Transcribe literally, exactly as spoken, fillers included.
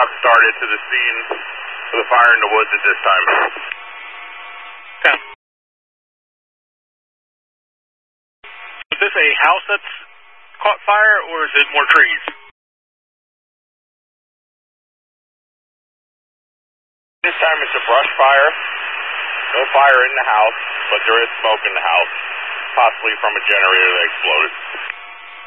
truck started to the scene for the fire in the woods at this time. Okay. Is this a house that's caught fire, or is it more trees? This time it's a brush fire. No fire in the house, but there is smoke in the house, possibly from a generator that exploded.